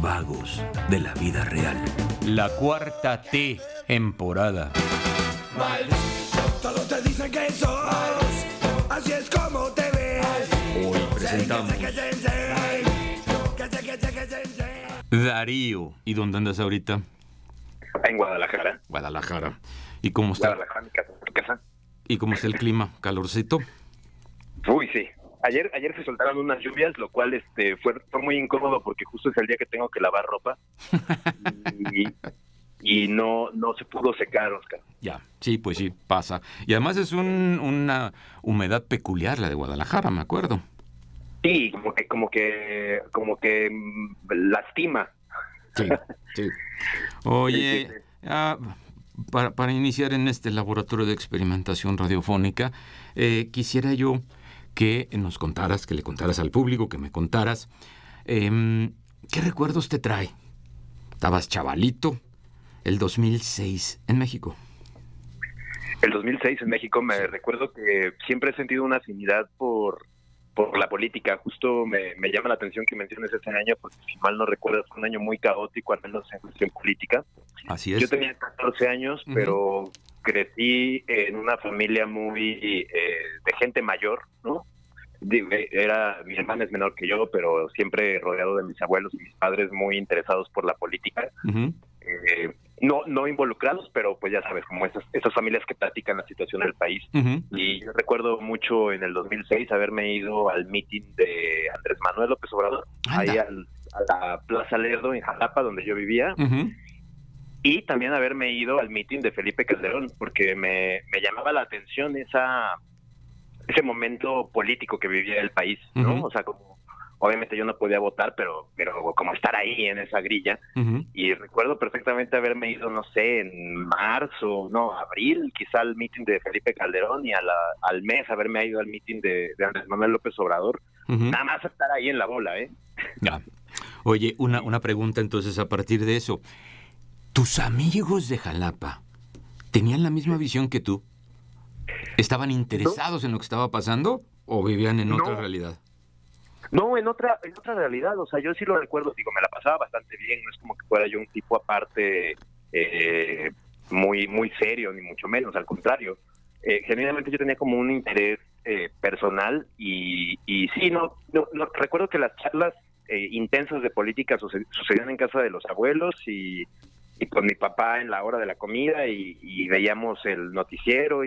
vagos de la vida real. La cuarta temporada. Maldito, todos te dicen que sos, así es como te ves. Hoy presentamos Darío. ¿Y dónde andas ahorita? En Guadalajara. Guadalajara. ¿Y cómo está? Guadalajara, mi casa, tu casa. ¿Y cómo está el clima? ¿Calorcito? Uy, sí. Ayer se soltaron unas lluvias, lo cual fue muy incómodo porque justo es el día que tengo que lavar ropa y no se pudo secar, Oscar. Ya, sí, pues sí, pasa. Y además es una humedad peculiar la de Guadalajara, me acuerdo. Sí, como que lastima. Sí, sí. Oye, Sí. para iniciar en este laboratorio de experimentación radiofónica, quisiera yo que nos contaras, que le contaras al público, que me contaras, ¿qué recuerdos te trae? Estabas chavalito, el 2006 en México. El 2006 en México me recuerdo que siempre he sentido una afinidad por la política. Justo me llama la atención que menciones ese año, porque si mal no recuerdo fue un año muy caótico, al menos en cuestión política. Así es. Yo tenía 14 años, pero crecí en una familia muy de gente mayor, ¿no? Mi hermana es menor que yo, pero siempre rodeado de mis abuelos y mis padres muy interesados por la política. Uh-huh. No involucrados, pero pues ya sabes, como esas familias que platican la situación del país. Uh-huh. Y yo recuerdo mucho en el 2006 haberme ido al mitin de Andrés Manuel López Obrador, Anda. ahí a la Plaza Lerdo en Jalapa, donde yo vivía. Uh-huh. Y también haberme ido al mitin de Felipe Calderón, porque me llamaba la atención ese momento político que vivía el país, ¿no? Uh-huh. O sea, como obviamente yo no podía votar, pero como estar ahí en esa grilla. Uh-huh. Y recuerdo perfectamente haberme ido, no sé, en marzo, abril, quizá al mitin de Felipe Calderón, y al mes haberme ido al mitin de Andrés Manuel López Obrador. Uh-huh. Nada más estar ahí en la bola, ¿eh? Ya. Oye, una pregunta entonces a partir de eso. ¿Tus amigos de Jalapa tenían la misma visión que tú? ¿Estaban interesados en lo que estaba pasando o vivían en otra realidad? No, en otra realidad. O sea, yo sí lo recuerdo, digo, me la pasaba bastante bien. No es como que fuera yo un tipo aparte muy, muy serio, ni mucho menos, al contrario. Genuinamente yo tenía como un interés personal y sí, no recuerdo que las charlas intensas de política sucedían en casa de los abuelos y con mi papá en la hora de la comida y veíamos el noticiero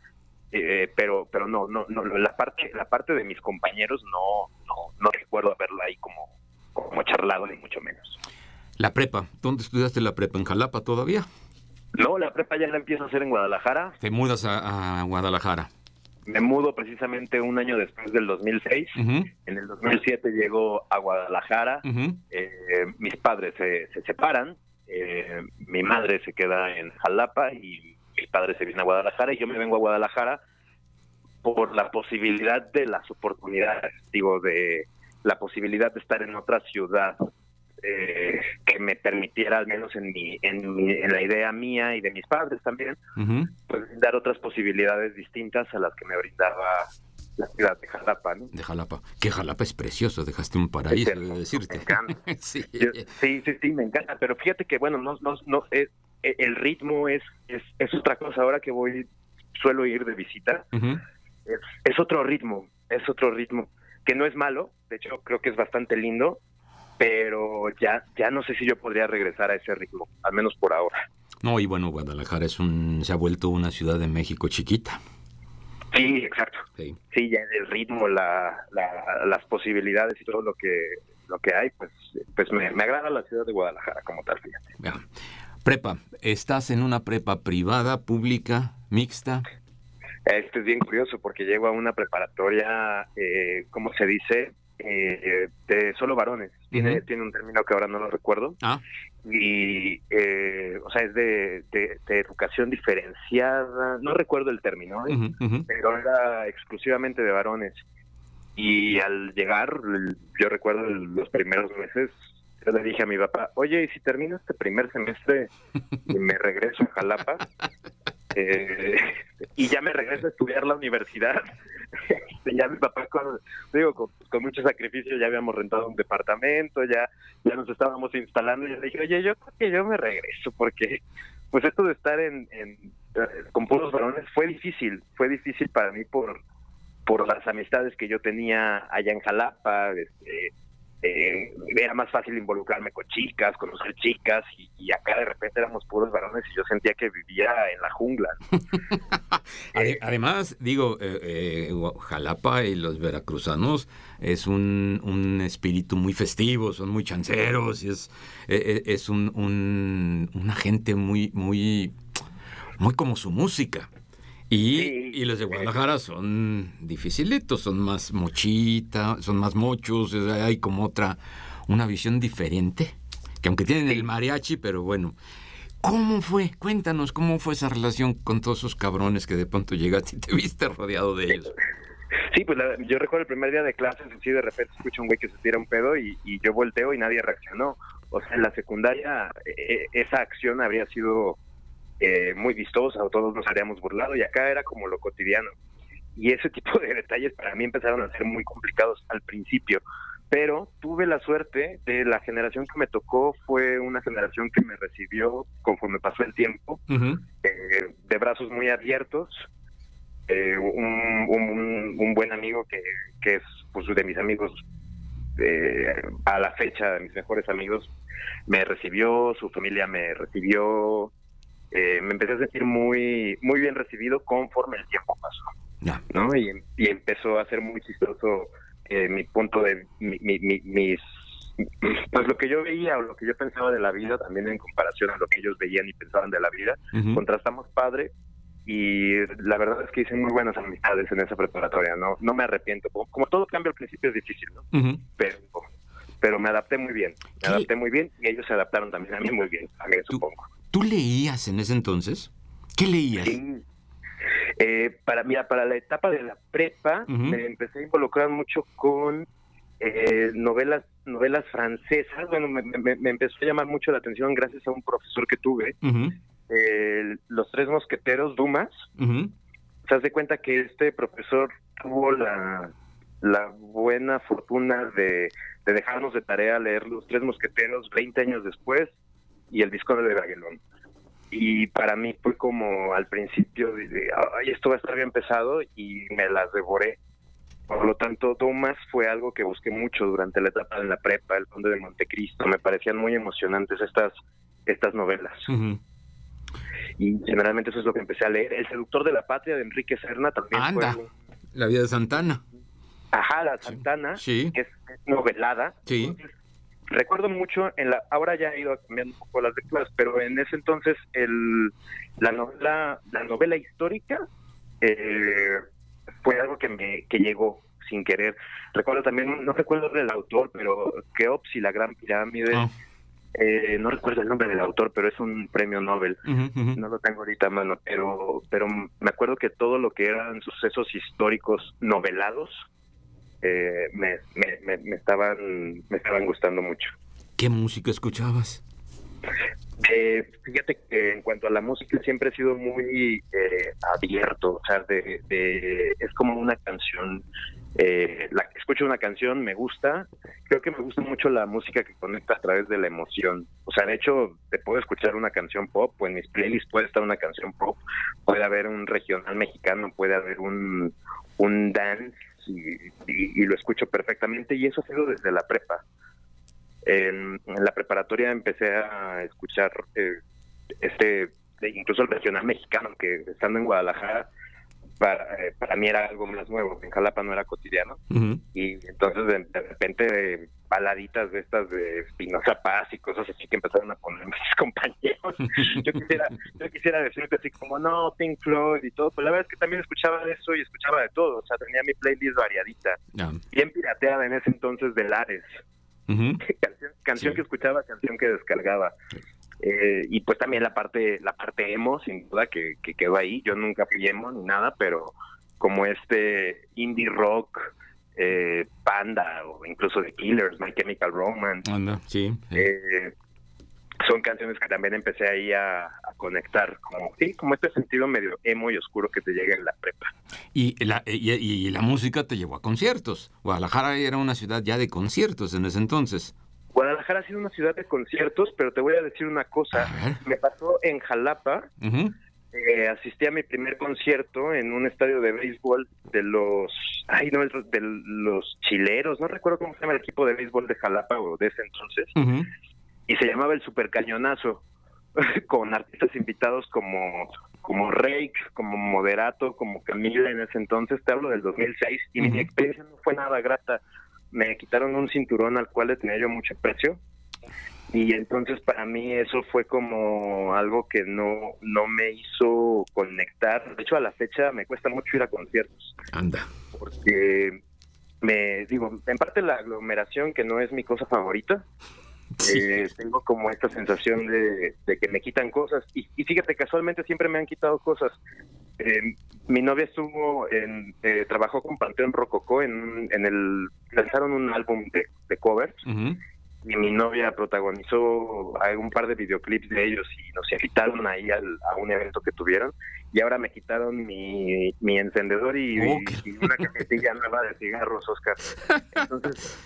pero no la parte de mis compañeros no recuerdo haberlo ahí como charlado, ni mucho menos. La prepa, ¿dónde estudiaste la prepa? ¿En Jalapa todavía? No, la prepa ya la empiezo a hacer en Guadalajara. Te mudas a Guadalajara. Me mudo precisamente un año después del 2006. Uh-huh. En el 2007 llego a Guadalajara. Uh-huh. Mis padres se separan. Mi madre se queda en Jalapa y mi padre se viene a Guadalajara, y yo me vengo a Guadalajara por la posibilidad de las oportunidades, de la posibilidad de estar en otra ciudad que me permitiera, al menos en la idea mía y de mis padres también, Uh-huh. pues dar otras posibilidades distintas a las que me brindaba la ciudad de Jalapa, ¿no? De Jalapa. Que Jalapa es precioso, dejaste un paraíso, Es hermoso, de decirte. me encanta. Sí. Sí, me encanta, pero fíjate que, bueno, el ritmo es otra cosa. Ahora que suelo ir de visita, Uh-huh. es otro ritmo, que no es malo, de hecho creo que es bastante lindo, pero ya no sé si yo podría regresar a ese ritmo, al menos por ahora. No, y bueno, Guadalajara se ha vuelto una ciudad de México chiquita. Sí, exacto. Sí. Sí, ya el ritmo, las posibilidades y todo lo que hay, pues me agrada la ciudad de Guadalajara como tal, fíjate. Ya. Prepa, ¿estás en una prepa privada, pública, mixta? Esto es bien curioso porque llego a una preparatoria, ¿cómo se dice? De solo varones. Tiene un término que ahora no lo recuerdo. Ah. Y, o sea, es de educación diferenciada. No recuerdo el término, Uh-huh, uh-huh. pero era exclusivamente de varones. Y al llegar, yo recuerdo los primeros meses, yo le dije a mi papá, oye, ¿y si termino este primer semestre y me regreso a Jalapa? Y ya me regreso a estudiar la universidad. Ya mi papá, con mucho sacrificio, ya habíamos rentado un departamento, ya nos estábamos instalando, y yo le dije, oye, yo creo que yo me regreso, porque pues esto de estar con puros varones fue difícil para mí por las amistades que yo tenía allá en Jalapa. Era más fácil involucrarme con chicas, conocer chicas, y acá de repente éramos puros varones y yo sentía que vivía en la jungla. Además, digo, Jalapa y los veracruzanos es un espíritu muy festivo, son muy chanceros, y es una gente muy, muy, muy como su música. Y los de Guadalajara son dificilitos, son más mochita, son más mochos, hay como una visión diferente, que aunque tienen el mariachi, pero bueno. ¿Cómo fue? Cuéntanos, ¿cómo fue esa relación con todos esos cabrones que de pronto llegaste y te viste rodeado de ellos? Sí, pues yo recuerdo el primer día de clases, así de repente escucho un güey que se tira un pedo y yo volteo y nadie reaccionó. O sea, en la secundaria esa acción habría sido muy vistosa, o todos nos habríamos burlado, y acá era como lo cotidiano. Y ese tipo de detalles para mí empezaron a ser muy complicados al principio, pero tuve la suerte de la generación que me tocó, fue una generación que me recibió conforme pasó el tiempo, de brazos muy abiertos. Un buen amigo que es pues, de mis amigos, a la fecha de mis mejores amigos, me recibió, su familia me recibió. Me empecé a sentir muy muy bien recibido conforme el tiempo pasó, ¿no? Y empezó a ser muy chistoso mi punto de pues lo que yo veía o lo que yo pensaba de la vida, también en comparación a lo que ellos veían y pensaban de la vida. Contrastamos padre, y la verdad es que hice muy buenas amistades en esa preparatoria. No me arrepiento, como todo cambio al principio es difícil, ¿no? Pero me adapté muy bien, y ellos se adaptaron también a mí muy bien, también supongo. ¿Tú leías en ese entonces? ¿Qué leías? Sí. Para la etapa de la prepa, me empecé a involucrar mucho con novelas francesas. Bueno, me empezó a llamar mucho la atención gracias a un profesor que tuve, Los Tres Mosqueteros, Dumas. Se hace cuenta que este profesor tuvo la buena fortuna de dejarnos de tarea leer Los Tres Mosqueteros 20 años después, y El Vizconde de Bragelonne. Y para mí fue como al principio, ay, esto va a estar bien pesado, y me las devoré. Por lo tanto, Dumas fue algo que busqué mucho durante la etapa de la prepa, El Conde de Montecristo. Me parecían muy emocionantes estas novelas. Y generalmente eso es lo que empecé a leer. El Seductor de la Patria, de Enrique Serna, también. ¡Anda! La vida de Santana. Ajá, la Santana, sí. Que es novelada. Sí. Entonces, recuerdo mucho, ahora ya he ido cambiando un poco las lecturas, pero en ese entonces la novela histórica fue algo que llegó sin querer. Recuerdo también, no recuerdo el autor, pero Keops y la Gran Pirámide. No recuerdo el nombre del autor, pero es un premio Nobel. No lo tengo ahorita a mano, pero me acuerdo que todo lo que eran sucesos históricos novelados me estaban gustando mucho. ¿Qué música escuchabas? Fíjate que en cuanto a la música siempre he sido muy abierto, o sea, es como una canción, escucho una canción, me gusta, creo que me gusta mucho la música que conecta a través de la emoción. O sea, de hecho, te puedo escuchar una canción pop, o en mis playlists puede estar una canción pop, puede haber un regional mexicano, puede haber un dance, y lo escucho perfectamente, y eso ha sido desde la prepa. En la preparatoria empecé a escuchar incluso el regional mexicano, que estando en Guadalajara para mí era algo más nuevo. En Jalapa no era cotidiano. Y entonces de repente baladitas de estas de Espinoza Paz y cosas así que empezaron a poner mis compañeros. Yo quisiera decirte así como no, Pink Floyd y todo, pero la verdad es que también escuchaba de eso y escuchaba de todo. O sea, tenía mi playlist variadita, bien pirateada en ese entonces de Lares. Canción sí. Que escuchaba, canción que descargaba. Y pues también la parte emo, sin duda, que quedó ahí. Yo nunca fui emo ni nada, pero como indie rock, Panda, o incluso The Killers, My Chemical Romance, sí. canciones que también empecé ahí a conectar, como este sentido medio emo y oscuro que te llega en la prepa. Y la música te llevó a conciertos. Guadalajara era una ciudad ya de conciertos en ese entonces. Guadalajara ha sido una ciudad de conciertos, pero te voy a decir una cosa. Me pasó en Jalapa. Uh-huh. Asistí a mi primer concierto en un estadio de béisbol de los Chileros, no recuerdo cómo se llama el equipo de béisbol de Jalapa o de ese entonces, uh-huh. Y se llamaba el Super Cañonazo, con artistas invitados como Reik, como Moderato, como Camila en ese entonces, te hablo del 2006, y uh-huh. mi experiencia no fue nada grata. Me quitaron un cinturón al cual le tenía yo mucho aprecio, y entonces para mí eso fue como algo que no me hizo conectar. De hecho, a la fecha me cuesta mucho ir a conciertos. Anda. Porque en parte la aglomeración, que no es mi cosa favorita, sí. Tengo como esta sensación de que me quitan cosas. Y fíjate, casualmente siempre me han quitado cosas. Mi novia trabajó con Panteón Rococó lanzaron un álbum de covers. Uh-huh. Y mi novia protagonizó un par de videoclips de ellos y nos invitaron ahí a un evento que tuvieron, y ahora me quitaron mi encendedor y una cajetilla nueva de cigarros, Oscar. Entonces,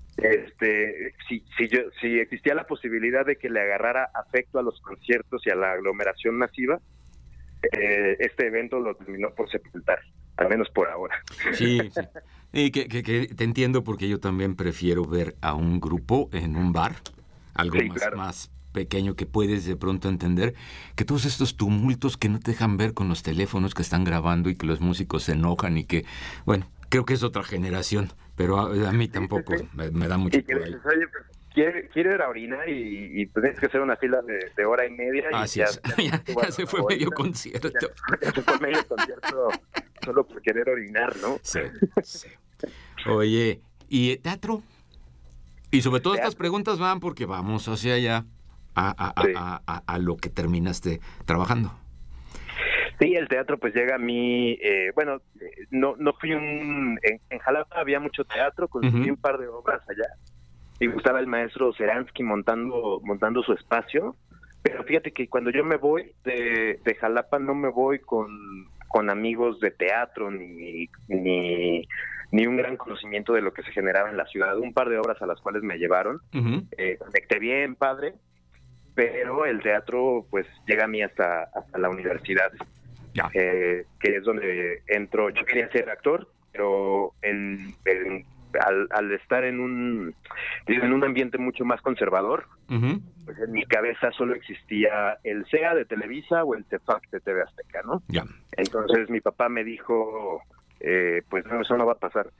si existía la posibilidad de que le agarrara afecto a los conciertos y a la aglomeración masiva, este evento lo terminó por sepultar, al menos por ahora. Sí. Y que te entiendo, porque yo también prefiero ver a un grupo en un bar, algo sí, más, claro, más pequeño, que puedes de pronto entender, que todos estos tumultos que no te dejan ver con los teléfonos que están grabando y que los músicos se enojan y que, bueno, creo que es otra generación, pero a mí tampoco me da mucho por ahí. Oye, quiero ir a orinar y tienes que hacer una fila de hora y media. Así es, ya se fue medio concierto. Ya se fue medio concierto solo por querer orinar, ¿no? Sí. Oye, ¿y teatro? Y sobre todo estas preguntas van porque vamos hacia allá a lo que terminaste trabajando. Sí, el teatro pues llega a mí, no fui en Jalapa había mucho teatro, conseguí uh-huh. un par de obras allá, y estaba el maestro Seransky montando su espacio, pero fíjate que cuando yo me voy de Jalapa no me voy con amigos de teatro, ni un gran conocimiento de lo que se generaba en la ciudad. Un par de obras a las cuales me llevaron, uh-huh. Conecté bien, padre, pero el teatro pues llega a mí hasta la universidad, que es donde entro. Yo quería ser actor, pero al estar en un ambiente mucho más conservador, uh-huh. pues en mi cabeza solo existía el CEA de Televisa o el CEFAC de TV Azteca, ¿no? Ya. Entonces mi papá me dijo, pues no, eso no va a pasar.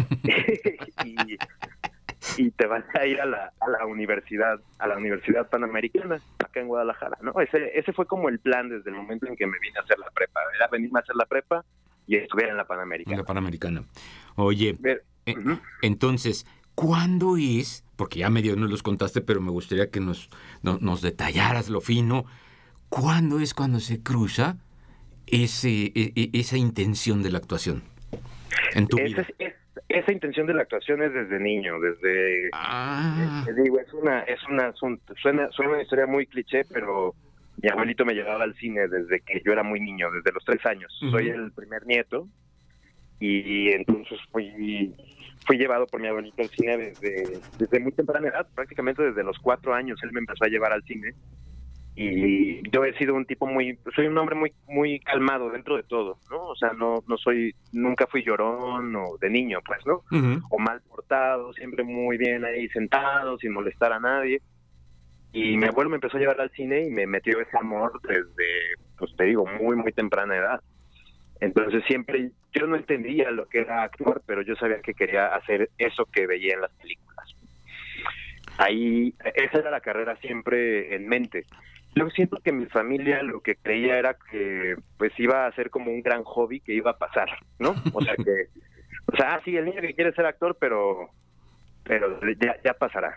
y te vas a ir a la Universidad Panamericana, acá en Guadalajara, ¿no? Ese fue como el plan desde el momento en que me vine a hacer la prepa. Era venirme a hacer la prepa y estudiar en la Panamericana. En la Panamericana. Oye, uh-huh. Entonces, ¿cuándo es? Porque ya medio nos los contaste, pero me gustaría que nos detallaras lo fino. ¿Cuándo es cuando se cruza esa intención de la actuación en tu vida? Esa intención de la actuación es desde niño, desde... Te digo, suena una historia muy cliché, pero mi abuelito me llevaba al cine desde que yo era muy niño, desde los 3 años. Uh-huh. Soy el primer nieto, y entonces fui llevado por mi abuelito al cine desde muy temprana edad, prácticamente desde los 4 años él me empezó a llevar al cine. Y yo he sido soy un hombre muy muy calmado dentro de todo, ¿no? O sea, nunca fui llorón o de niño, pues, ¿no? Uh-huh. O mal portado, siempre muy bien ahí sentado, sin molestar a nadie. Y mi abuelo me empezó a llevar al cine y me metió ese amor desde, pues te digo, muy muy temprana edad. Entonces siempre, yo no entendía lo que era actuar, pero yo sabía que quería hacer eso que veía en las películas. Ahí, esa era la carrera siempre en mente. Yo siento que mi familia lo que creía era que pues iba a ser como un gran hobby que iba a pasar, ¿no? Sí, el niño que quiere ser actor, pero ya pasará.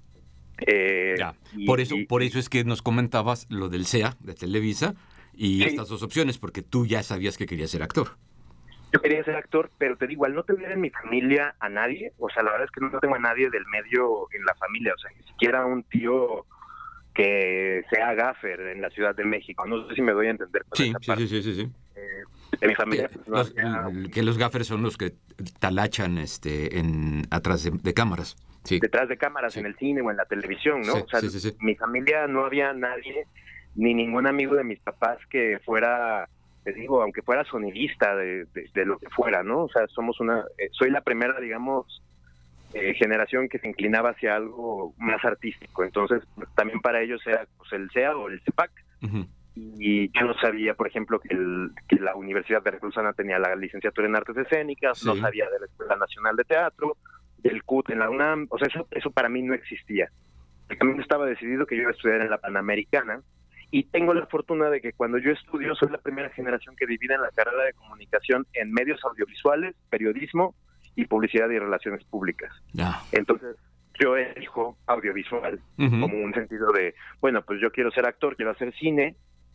Por eso es que nos comentabas lo del CEA de Televisa y estas dos opciones, porque tú ya sabías que querías ser actor. Yo quería ser actor, pero te digo, al no tener en mi familia a nadie, o sea, la verdad es que no tengo a nadie del medio en la familia, o sea, ni siquiera un tío que sea gaffer en la Ciudad de México. No sé si me doy a entender con esa parte. Sí. De mi familia, pues, no Que los gaffers son los que talachan atrás de cámaras. Sí. Detrás de cámaras, en el cine o en la televisión, ¿no? Sí. Mi familia no había nadie, ni ningún amigo de mis papás que fuera, les digo, aunque fuera sonidista de lo que fuera, ¿no? O sea, soy la primera, digamos, generación que se inclinaba hacia algo más artístico. Entonces, pues, también para ellos era pues, el CEA o el CEPAC. Uh-huh. Y yo no sabía, por ejemplo, que la Universidad Veracruzana tenía la licenciatura en Artes Escénicas, Sí. no sabía de la Escuela Nacional de Teatro, del CUT en la UNAM, o sea, eso para mí no existía. El camino estaba decidido que yo iba a estudiar en la Panamericana, y tengo la fortuna de que cuando yo estudio soy la primera generación que divide en la carrera de comunicación en medios audiovisuales, periodismo y publicidad y relaciones públicas. Ya. Entonces, yo elijo audiovisual Uh-huh. como un sentido de, bueno, pues yo quiero ser actor, quiero hacer cine,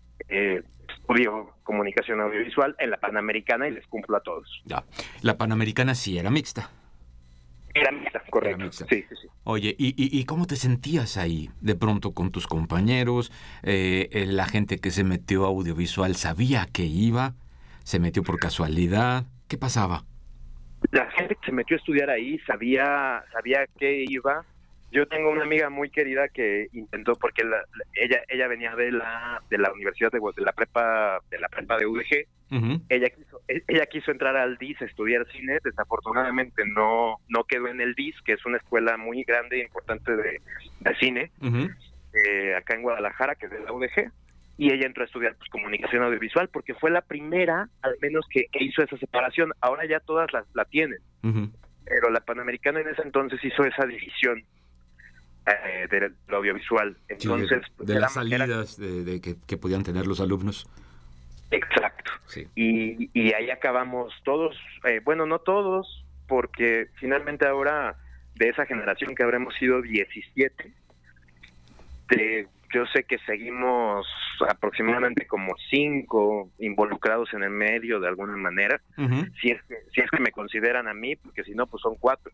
estudio comunicación audiovisual en la Panamericana y les cumplo a todos. Ya. La Panamericana sí era mixta. Era mixta, correcto. Era mixta. Sí. Oye, ¿y cómo te sentías ahí de pronto con tus compañeros? La gente que se metió a audiovisual sabía a qué iba, se metió por casualidad. ¿Qué pasaba? La gente que se metió a estudiar ahí sabía qué iba. Yo tengo una amiga muy querida que intentó, porque ella venía de la universidad de la prepa de UDG. Uh-huh. Ella quiso entrar al DIS a estudiar cine. Desafortunadamente no quedó en el DIS, que es una escuela muy grande e importante de cine, Uh-huh. acá en Guadalajara, que es de la UDG. Y ella entró a estudiar pues, comunicación audiovisual, porque fue la primera, al menos, que hizo esa separación. Ahora ya todas la tienen, Uh-huh. pero la Panamericana en ese entonces hizo esa división de lo audiovisual. Entonces, Sí, de las salidas de que podían tener los alumnos. Exacto. Sí. Y ahí acabamos todos, bueno, no todos, porque finalmente ahora de esa generación que habremos sido 17, yo sé que seguimos aproximadamente como 5 involucrados en el medio de alguna manera, Uh-huh. si es que me consideran a mí, porque si no, pues son 4.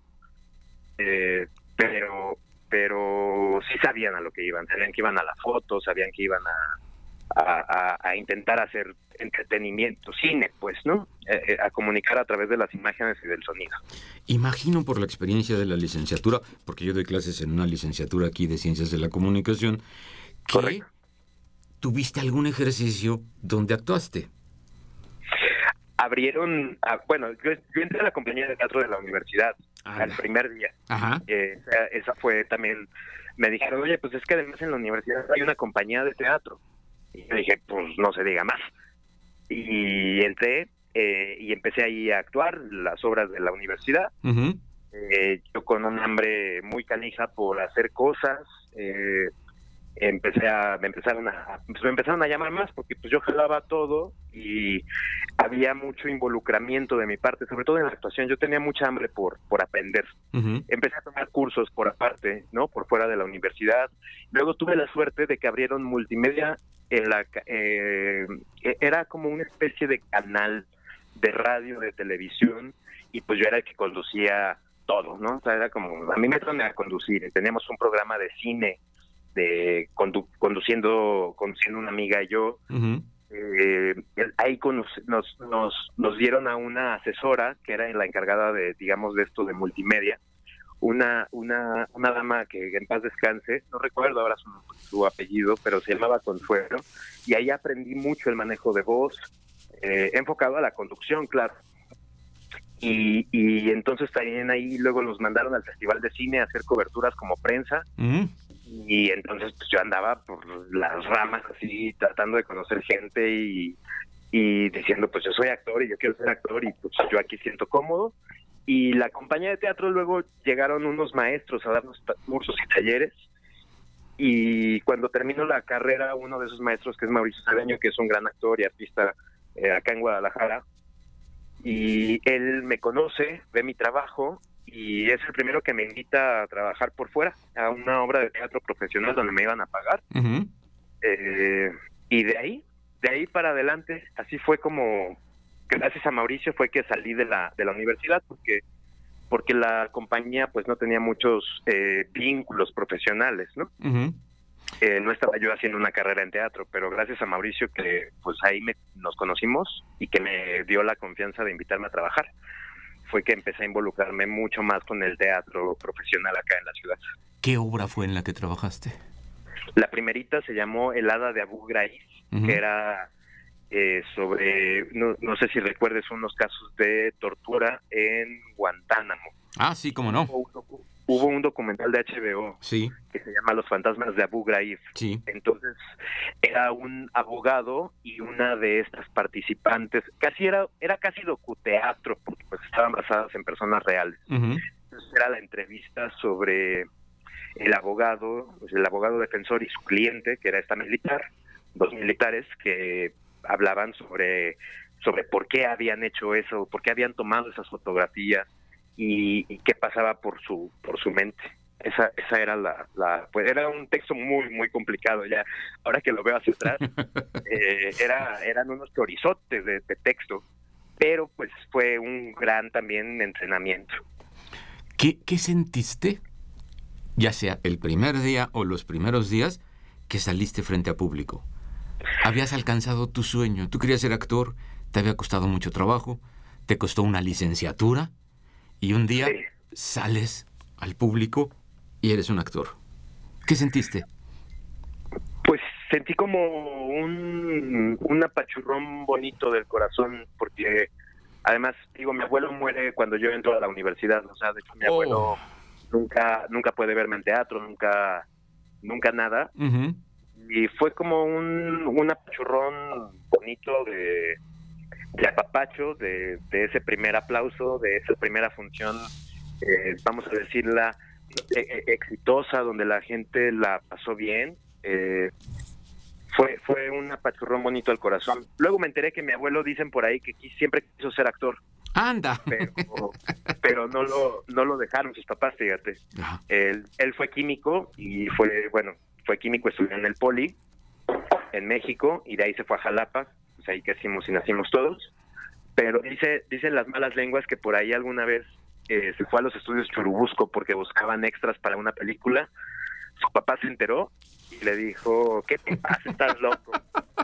Pero sí sabían a lo que iban, sabían que iban a la foto, sabían que iban a intentar hacer entretenimiento, cine, pues, ¿no? A comunicar a través de las imágenes y del sonido. Imagino por la experiencia de la licenciatura, porque yo doy clases en una licenciatura aquí de Ciencias de la Comunicación, que Correcto. tuviste algún ejercicio donde actuaste. Abrieron, bueno, yo entré a la compañía de teatro de la universidad al primer día. Ajá. Esa fue también, me dijeron, oye, pues es que además en la universidad hay una compañía de teatro. Y yo dije, pues no se diga más. Y entré y empecé ahí a actuar las obras de la universidad. Uh-huh. Yo con un hambre muy canija por hacer cosas, me empezaron a llamar más porque pues yo jalaba todo y había mucho involucramiento de mi parte, sobre todo en la actuación. Yo tenía mucha hambre por aprender. Uh-huh. Empecé a tomar cursos por aparte, ¿no? Por fuera de la universidad. Luego tuve la suerte de que abrieron multimedia era como una especie de canal de radio, de televisión, y pues yo era el que conducía todo, ¿no? O sea, era como, a mí me traen a conducir. Teníamos un programa de cine, conduciendo una amiga y yo. Uh-huh. Ahí nos dieron a una asesora que era la encargada de, digamos, de esto de multimedia, una dama que en paz descanse, no recuerdo ahora su apellido, pero se llamaba Consuelo, y ahí aprendí mucho el manejo de voz, enfocado a la conducción, claro. Y entonces también ahí luego nos mandaron al Festival de Cine a hacer coberturas como prensa. Uh-huh. Y entonces pues yo andaba por las ramas así tratando de conocer gente y diciendo pues yo soy actor y yo quiero ser actor y pues yo aquí siento cómodo. Y la compañía de teatro, luego llegaron unos maestros a darnos cursos y talleres, y cuando terminó la carrera, uno de esos maestros, que es Mauricio Cedeño, que es un gran actor y artista acá en Guadalajara, y él me conoce, ve mi trabajo y es el primero que me invita a trabajar por fuera a una obra de teatro profesional donde me iban a pagar. Uh-huh. Y de ahí para adelante, así fue como, gracias a Mauricio fue que salí de la universidad, porque la compañía pues no tenía muchos vínculos profesionales, ¿no? Uh-huh. no estaba yo haciendo una carrera en teatro, pero gracias a Mauricio que pues ahí nos conocimos y que me dio la confianza de invitarme a trabajar, fue que empecé a involucrarme mucho más con el teatro profesional acá en la ciudad. ¿Qué obra fue en la que trabajaste? La primerita se llamó El Hada de Abu Ghraib, que era sobre, no sé si recuerdes, unos casos de tortura en Guantánamo. Ah, sí, cómo no. Hubo un documental de HBO Sí. que se llama Los fantasmas de Abu Ghraib. Sí. Entonces era un abogado y una de estas participantes, era casi docuteatro, porque pues estaban basadas en personas reales. Entonces era la entrevista sobre el abogado defensor y su cliente, que era esta militar, 2 militares que hablaban sobre por qué habían hecho eso, por qué habían tomado esas fotografías y qué pasaba por su mente. Esa era pues era un texto muy muy complicado ya. Ahora que lo veo hacia atrás, eran unos chorizotes de texto, pero pues fue un gran también entrenamiento. ¿Qué sentiste, ya sea el primer día o los primeros días, que saliste frente a público? Habías alcanzado tu sueño, tú querías ser actor, te había costado mucho trabajo, te costó una licenciatura, y un día sales al público y eres un actor. ¿Qué sentiste? Pues sentí como un apachurrón bonito del corazón, porque además, digo, mi abuelo muere cuando yo entro a la universidad, o sea, de hecho mi abuelo nunca puede verme en teatro, nunca nada. Y fue como un apachurrón bonito de apapacho, de ese primer aplauso, de esa primera función, vamos a decirla, exitosa, donde la gente la pasó bien. Fue un apachurrón bonito al corazón. Luego me enteré que mi abuelo, dicen por ahí, que siempre quiso ser actor. ¡Anda! Pero no lo dejaron sus papás, fíjate. Él fue químico y fue químico, estudió en el Poli, en México, y de ahí se fue a Jalapa, pues ahí crecimos y nacimos todos. Pero dicen las malas lenguas que por ahí alguna vez se fue a los estudios Churubusco porque buscaban extras para una película. Su papá se enteró y le dijo, ¿qué te pasa? ¿Estás loco?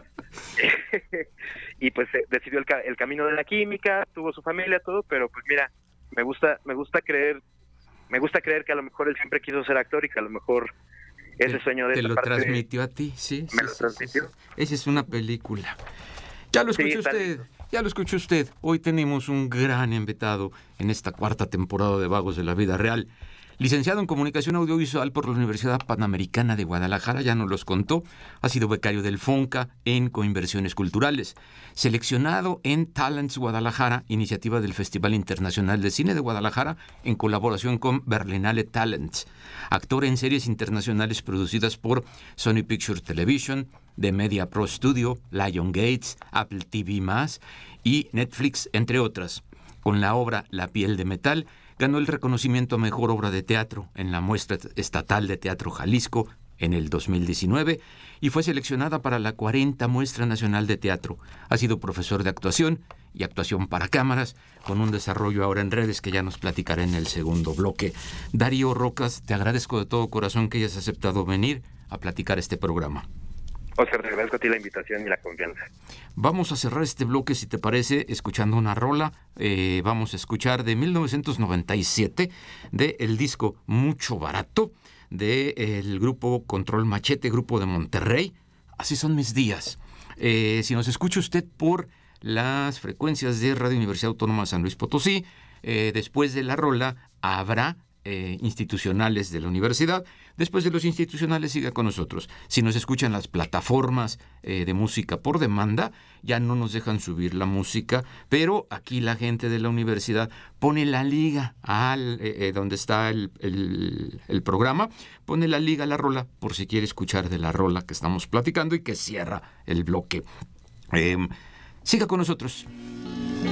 Y pues decidió el camino de la química, tuvo su familia, todo, pero pues mira, me gusta creer que a lo mejor él siempre quiso ser actor y que a lo mejor ese sueño de esta parte... ¿Te lo transmitió a ti? Sí. ¿Me lo transmitió? Sí. Esa es una película. Ya lo escuchó usted. Ya lo escuchó usted. Hoy tenemos un gran invitado en esta 4ª temporada de Vagos de la Vida Real. Licenciado en Comunicación Audiovisual por la Universidad Panamericana de Guadalajara, ya nos los contó. Ha sido becario del FONCA en Coinversiones Culturales. Seleccionado en Talents Guadalajara, iniciativa del Festival Internacional de Cine de Guadalajara, en colaboración con Berlinale Talents. Actor en series internacionales producidas por Sony Pictures Television, The Media Pro Studio, Lion Gates, Apple TV+, y Netflix, entre otras. Con la obra La piel de metal, ganó el reconocimiento a Mejor Obra de Teatro en la Muestra Estatal de Teatro Jalisco en el 2019 y fue seleccionada para la 40 Muestra Nacional de Teatro. Ha sido profesor de actuación y actuación para cámaras, con un desarrollo ahora en redes que ya nos platicará en el segundo bloque. Darío Rocas, te agradezco de todo corazón que hayas aceptado venir a platicar este programa. Oscar, te agradezco a ti la invitación y la confianza. Vamos a cerrar este bloque, si te parece, escuchando una rola. Vamos a escuchar de 1997, del disco Mucho Barato, del grupo Control Machete, grupo de Monterrey. Así son mis días. Si nos escucha usted por las frecuencias de Radio Universidad Autónoma de San Luis Potosí, después de la rola habrá institucionales de la universidad. Después de los institucionales, siga con nosotros. Si nos escuchan las plataformas de música por demanda, ya no nos dejan subir la música, pero aquí la gente de la universidad pone la liga donde está el programa, pone la liga a la rola por si quiere escuchar de la rola que estamos platicando y que cierra el bloque. Siga con nosotros.